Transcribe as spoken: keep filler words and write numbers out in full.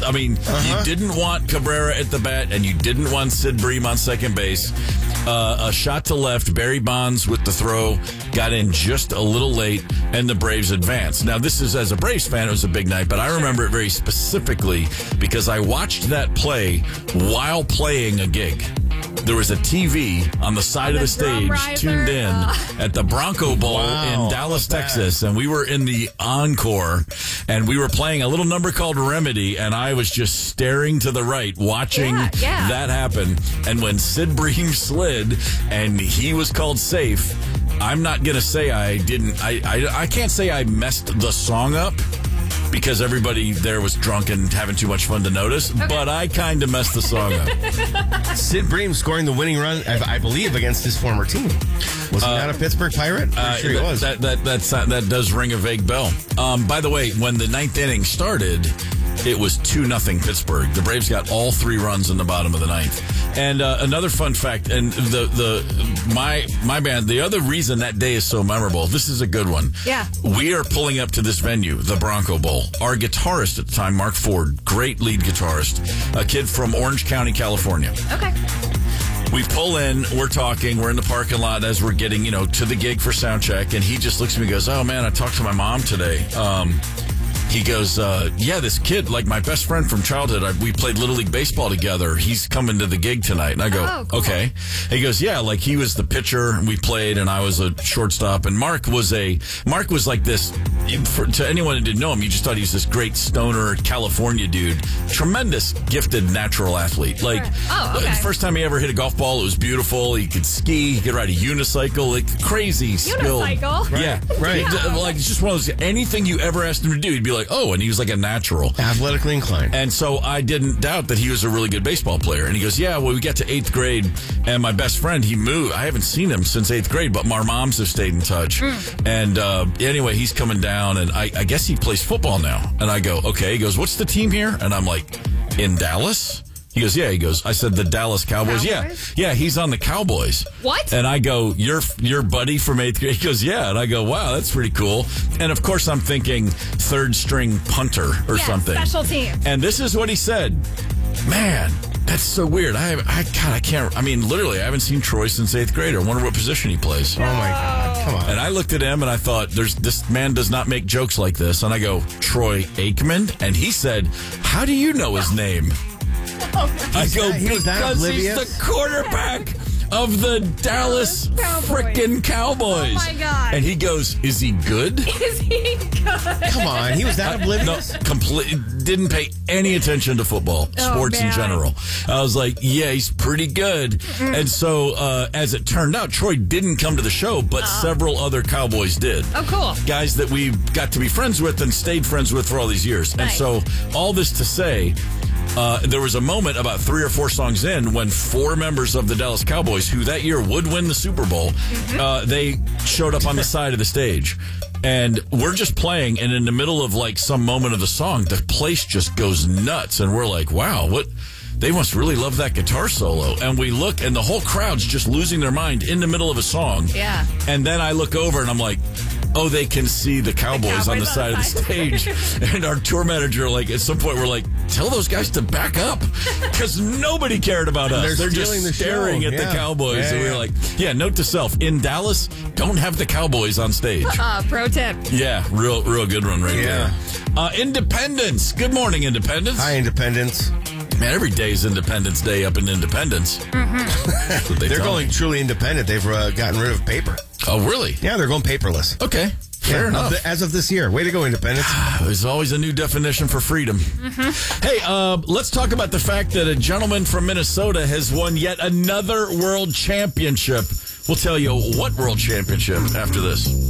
I mean, uh-huh. you didn't want Cabrera at the bat, and you didn't want Sid Bream on second base. Uh, a shot to left, Barry Bonds with the throw, got in just a little late, and the Braves advanced. Now, this is, as a Braves fan, it was a big night, but I remember it very specifically because I watched that play while playing a gig. There was a T V on the side on of the, the stage riser. tuned in uh. at the Bronco Bowl wow, in Dallas, Texas, and we were in the encore, and we were playing a little number called Remedy, and I was just staring to the right, watching yeah, yeah. that happen. And when Sid Bream slid and he was called safe, I'm not going to say I didn't, I, I, I can't say I messed the song up, because everybody there was drunk and having too much fun to notice, okay. but I kind of messed the song up. Sid Bream scoring the winning run, I, I believe, against his former team. Was he uh, not a Pittsburgh Pirate? I'm uh, sure he that, was. That, that, that's, uh, that does ring a vague bell. Um, by the way, when the ninth inning started, it was two nothing Pittsburgh. The Braves got all three runs in the bottom of the ninth. And uh, another fun fact, and the the my my band, the other reason that day is so memorable, this is a good one. Yeah. We are pulling up to this venue, the Bronco Bowl. Our guitarist at the time, Mark Ford, great lead guitarist, a kid from Orange County, California. Okay. We pull in, we're talking, we're in the parking lot as we're getting, you know, to the gig for sound check, and he just looks at me and goes, "Oh, man, I talked to my mom today." Um, he goes, uh, yeah, this kid, like my best friend from childhood, I, we played Little League Baseball together. He's coming to the gig tonight. And I go, oh, cool. okay. He goes, yeah, like he was the pitcher, and we played, and I was a shortstop. And Mark was a, Mark was like this, for, to anyone who didn't know him, you just thought he was this great stoner California dude. Tremendous, gifted, natural athlete. Like, oh, okay. the first time he ever hit a golf ball, it was beautiful. He could ski, he could ride a unicycle, like crazy skill. Unicycle? Yeah, right. Yeah. Like, it's just one of those, anything you ever asked him to do, he'd be like, oh, and he was like a natural. Athletically inclined. And so I didn't doubt that he was a really good baseball player. And he goes, yeah, well, we get to eighth grade, and my best friend, he moved. I haven't seen him since eighth grade, but our moms have stayed in touch. Mm. And uh, anyway, he's coming down, and I, I guess he plays football now. And I go, okay. He goes, what's the team here? And I'm like, in Dallas? He goes, yeah. He goes, I said, the Dallas Cowboys. Cowboys? Yeah. Yeah, he's on the Cowboys. What? And I go, your your buddy from eighth grade? He goes, yeah. And I go, wow, that's pretty cool. And of course, I'm thinking third string punter or yeah, something. Special team. And this is what he said. Man, that's so weird. I, I, God, I can't, I mean, literally, I haven't seen Troy since eighth grade. I wonder what position he plays. Oh, my God. Come on. And I looked at him and I thought, "There's this man does not make jokes like this." And I go, Troy Aikman? And he said, how do you know his name? Oh, I go, that, he because he's the quarterback of the Dallas frickin' Cowboys. Oh, my God. And he goes, is he good? Is he good? Come on. He was that oblivious? No, complete, didn't pay any attention to football, oh, sports man. in general. I was like, yeah, he's pretty good. Mm. And so, uh, as it turned out, Troy didn't come to the show, but uh. several other Cowboys did. Oh, cool. Guys that we got to be friends with and stayed friends with for all these years. Nice. And so, all this to say, Uh, there was a moment about three or four songs in when four members of the Dallas Cowboys, who that year would win the Super Bowl, mm-hmm. uh, they showed up on the side of the stage. And we're just playing, and in the middle of like some moment of the song, the place just goes nuts. And we're like, wow, what? They must really love that guitar solo. And we look, and the whole crowd's just losing their mind in the middle of a song. Yeah. And then I look over, and I'm like, oh, they can see the Cowboys, the Cowboys on the side on the of the stage. And our tour manager, like, at some point, we're like, tell those guys to back up. Because nobody cared about us. They're, They're just the staring show. at yeah. the Cowboys. Yeah, and we were yeah. like, yeah, note to self, in Dallas, don't have the Cowboys on stage. Uh, pro tip. Yeah, real real good one right yeah. there. Uh, Independence. Good morning, Independence. Hi, Independence. Man, every day is Independence Day up in Independence. Mm-hmm. they they're going me. truly independent. They've uh, gotten rid of paper. Oh, really? Yeah, they're going paperless. Okay. Fair yeah, enough. The, as of this year. Way to go, Independence. There's always a new definition for freedom. Mm-hmm. Hey, uh, let's talk about the fact that a gentleman from Minnesota has won yet another world championship. We'll tell you what world championship after this.